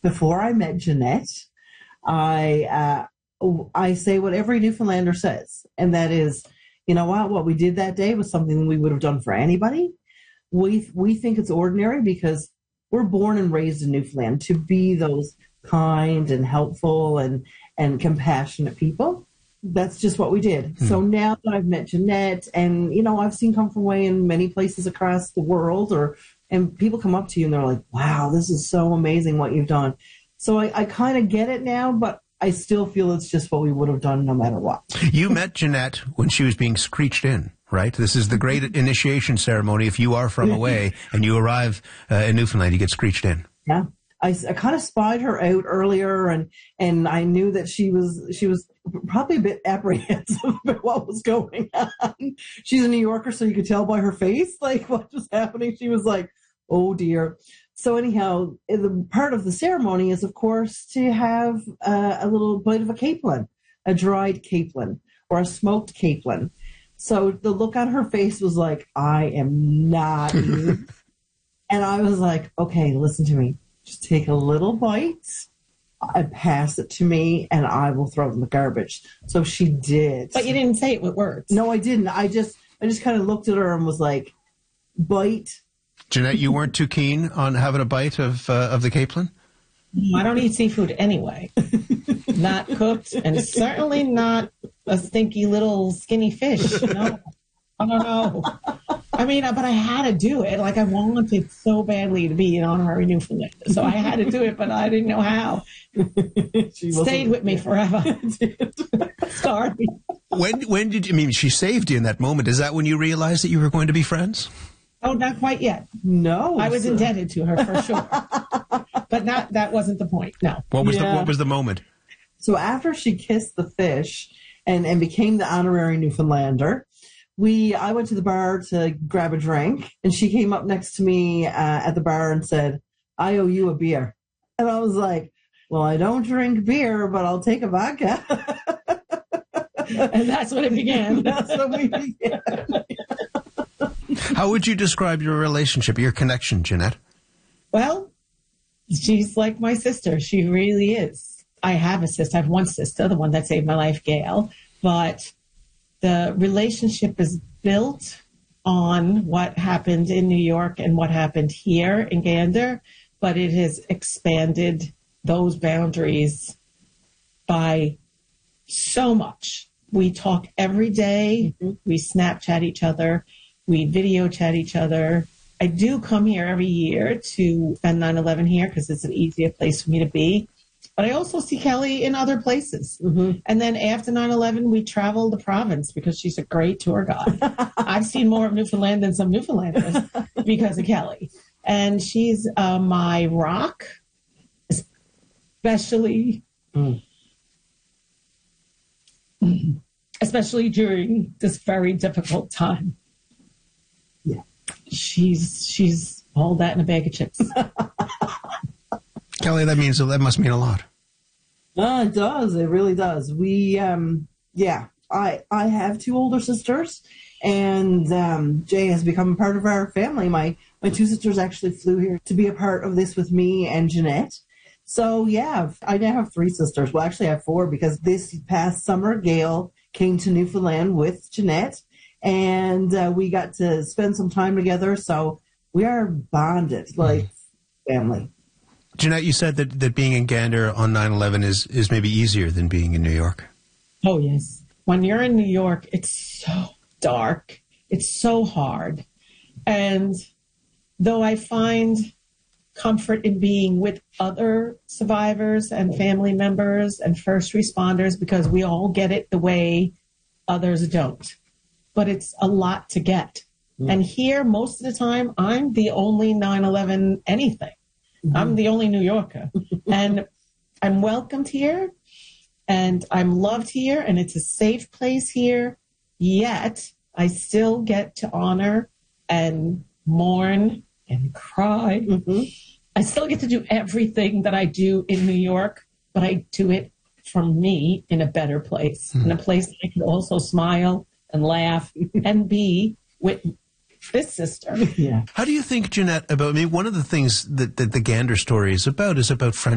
before I met Jeanette, I say what every Newfoundlander says, and that is, you know what we did that day was something we would have done for anybody. We think it's ordinary because we're born and raised in Newfoundland to be those kind and helpful and compassionate people. That's just what we did. So now that I've met Jeanette, and I've seen Come From Away in many places across the world, and people come up to you and they're like, "Wow, this is so amazing what you've done." So I kind of get it now, but I still feel it's just what we would have done no matter what. You met Jeanette when she was being screeched in, right? This is the great initiation ceremony. If you are from away and you arrive in Newfoundland, you get screeched in. Yeah. I kind of spied her out earlier, and I knew that she was probably a bit apprehensive about what was going on. She's a New Yorker, so you could tell by her face, like, what was happening. She was like, "Oh, dear." So anyhow, the part of the ceremony is, of course, to have a little bite of a capelin, a dried capelin or a smoked capelin. So the look on her face was like, "I am not eating." And I was like, "Okay, listen to me. Just take a little bite and pass it to me, and I will throw it in the garbage." So she did. But you didn't say it with words. No, I didn't. I just kind of looked at her and was like, "Bite." Jeanette, you weren't too keen on having a bite of the capelin? I don't eat seafood anyway. Not cooked, and certainly not a stinky little skinny fish. No. I don't know. I mean, but I had to do it. Like, I wanted so badly to be an honorary Newfoundlander. So I had to do it, but I didn't know how. Stayed with me forever. Sorry. When did you, I mean, she saved you in that moment. Is that when you realized that you were going to be friends? Oh, not quite yet. No. I was indebted to her for sure. But that wasn't the point. No. What was the moment? So after she kissed the fish and became the honorary Newfoundlander, I went to the bar to grab a drink, and she came up next to me at the bar and said, "I owe you a beer." And I was like, "Well, I don't drink beer, but I'll take a vodka." And that's when it began. That's when we began. How would you describe your relationship, your connection, Jeanette? Well, she's like my sister. She really is. I have a sister. I have one sister, the one that saved my life, Gail. But the relationship is built on what happened in New York and what happened here in Gander, but it has expanded those boundaries by so much. We talk every day. Mm-hmm. We Snapchat each other. We video chat each other. I do come here every year to spend 9/11 here because it's an easier place for me to be. But I also see Kelly in other places. Mm-hmm. And then after 9/11, we travel the province because she's a great tour guide. I've seen more of Newfoundland than some Newfoundlanders because of Kelly. And she's my rock, especially during this very difficult time. Yeah. She's all that in a bag of chips. Kelly, that must mean a lot. It does. It really does. We, I have two older sisters, and Jay has become a part of our family. My two sisters actually flew here to be a part of this with me and Jeanette. So, yeah, I now have three sisters. Well, actually, I have four because this past summer, Gail came to Newfoundland with Jeanette, and we got to spend some time together. So we are bonded like family. Jeanette, you said that being in Gander on 9/11 is maybe easier than being in New York. Oh, yes. When you're in New York, it's so dark. It's so hard. And though I find comfort in being with other survivors and family members and first responders because we all get it the way others don't. But it's a lot to get. Mm. And here, most of the time, I'm the only 9/11 anything. Mm-hmm. I'm the only New Yorker. And I'm welcomed here, and I'm loved here, and it's a safe place here. Yet, I still get to honor and mourn and cry. Mm-hmm. I still get to do everything that I do in New York, but I do it from me in a better place, in a place that I can also smile and laugh and be with this sister. Yeah. How do you think, Jeanette, one of the things that the Gander story is about friendship.